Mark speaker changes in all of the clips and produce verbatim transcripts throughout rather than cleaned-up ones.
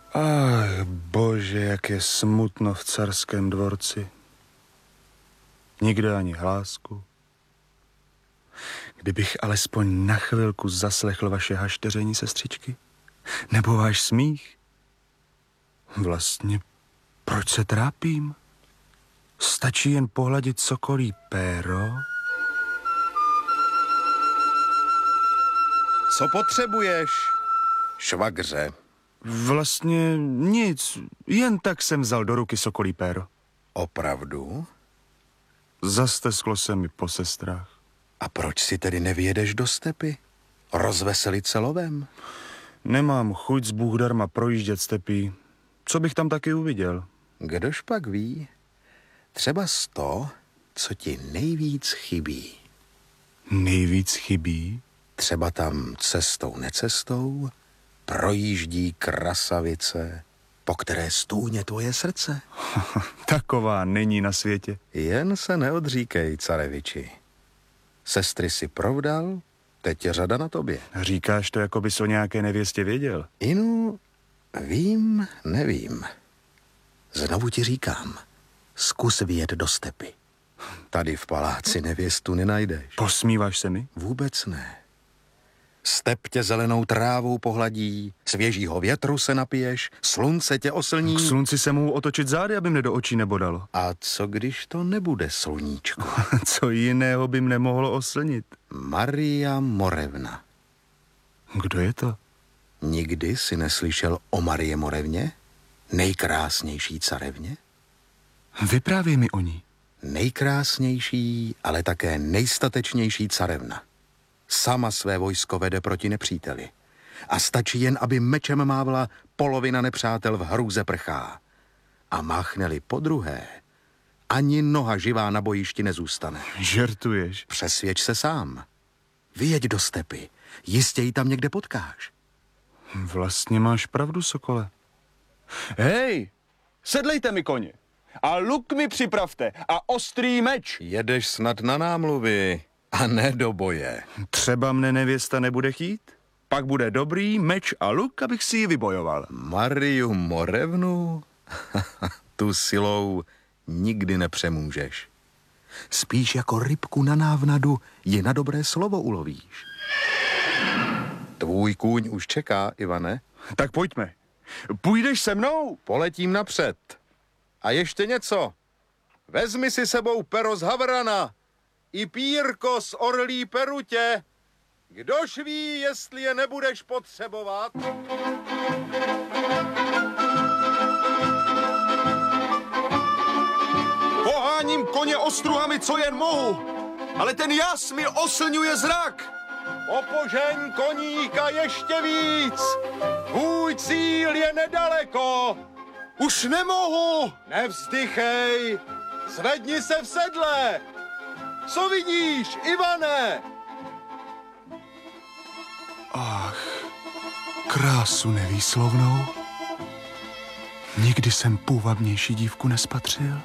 Speaker 1: Ach, bože, jak je smutno v carském dvorci. Nikde ani hlásku. Kdybych alespoň na chvilku zaslechl vaše hašteření, sestřičky, nebo váš smích. Vlastně, proč se trápím? Stačí jen pohladit sokolí péro.
Speaker 2: Co potřebuješ, švagře?
Speaker 1: Vlastně nic, jen tak jsem vzal do ruky sokolí péro.
Speaker 2: Opravdu?
Speaker 1: Zastesklo se mi po sestrách.
Speaker 2: A proč si tedy nevyjedeš do stepy? Rozveselit se lovem?
Speaker 1: Nemám chuť z Bůh darma projíždět stepí. Co bych tam taky uviděl?
Speaker 2: Kdož pak ví? Třeba z to, co ti nejvíc chybí.
Speaker 1: Nejvíc chybí?
Speaker 2: Třeba tam cestou necestou projíždí krasavice, po které stůně tvoje srdce.
Speaker 1: Taková není na světě.
Speaker 2: Jen se neodříkej, careviči. Sestry si provdal, teď je řada na tobě.
Speaker 1: Říkáš to, jako bys o nějaké nevěstě věděl.
Speaker 2: Inu, vím, nevím. Znovu ti říkám, zkus vyjet do stepy. Tady v paláci nevěstu nenajdeš.
Speaker 1: Posmíváš se mi?
Speaker 2: Vůbec ne. Step tě zelenou trávou pohladí, svěžího větru se napiješ, slunce tě oslní.
Speaker 1: K slunci se mohu otočit zády, aby mne do očí nebodalo.
Speaker 2: A co když to nebude sluníčko?
Speaker 1: Co jiného by mne mohlo oslnit?
Speaker 2: Maria Morevna.
Speaker 1: Kdo je to?
Speaker 2: Nikdy si neslyšel o Marie Morevně? Nejkrásnější carevně?
Speaker 1: Vyprávěj mi o ní.
Speaker 2: Nejkrásnější, ale také nejstatečnější carevna. Sama své vojsko vede proti nepříteli. A stačí jen, aby mečem mávla, polovina nepřátel v hrůze prchá. A máchne-li podruhé, ani noha živá na bojišti nezůstane.
Speaker 1: Žertuješ.
Speaker 2: Přesvědč se sám. Vyjeď do stepy, jistě ji tam někde potkáš.
Speaker 1: Vlastně máš pravdu, sokole. Hej, sedlejte mi koně a luk mi připravte a ostrý meč.
Speaker 2: Jedeš snad na námluvy a ne do boje.
Speaker 1: Třeba mne nevěsta nebude chtít? Pak bude dobrý meč a luk, abych si ji vybojoval.
Speaker 2: Mariu Morevnu? Tu silou nikdy nepřemůžeš. Spíš jako rybku na návnadu ji na dobré slovo ulovíš. Tvůj kůň už čeká, Ivane.
Speaker 1: Tak pojďme. Půjdeš se mnou?
Speaker 2: Poletím napřed. A ještě něco. Vezmi si sebou pero z havrana i pírko z orlí perutě. Kdož ví, jestli je nebudeš potřebovat?
Speaker 1: Poháním koně ostruhami, co jen mohu, ale ten jas mi oslňuje zrak.
Speaker 2: Opožeň koníka ještě víc. Tvůj cíl je nedaleko.
Speaker 1: Už nemohu.
Speaker 2: Nevzdychej. Zvedni se v sedle. Co vidíš, Ivane?
Speaker 1: Ach, krásu nevýslovnou. Nikdy jsem půvabnější dívku nespatřil.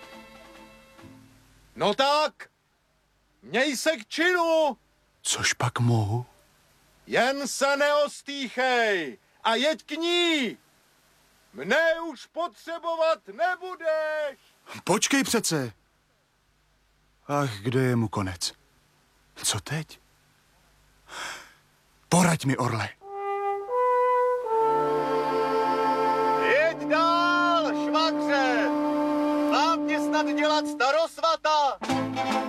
Speaker 2: No tak, měj se k činu.
Speaker 1: Což pak mohu?
Speaker 2: Jen se neostýchej a jeď k ní. Mne už potřebovat nebudeš.
Speaker 1: Počkej přece. Ach, kde je mu konec? Co teď? Poraď mi, orle.
Speaker 2: Jeď dál, švagře. Mám ti snad dělat starosvata.